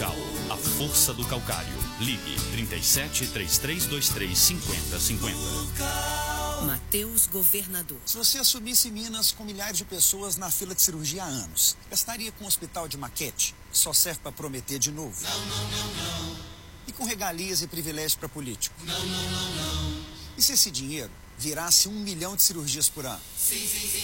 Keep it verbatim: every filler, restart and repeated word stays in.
Cal, a força do calcário. Ligue trinta e sete, três três dois três, cinquenta cinquenta. Matheus Governador. Se você assumisse Minas com milhares de pessoas na fila de cirurgia há anos, gastaria com um hospital de maquete, que só serve para prometer de novo? Não, não, não, não. E com regalias e privilégios para político? Não, não, não, não. E se esse dinheiro virasse um milhão de cirurgias por ano? Sim, sim, sim.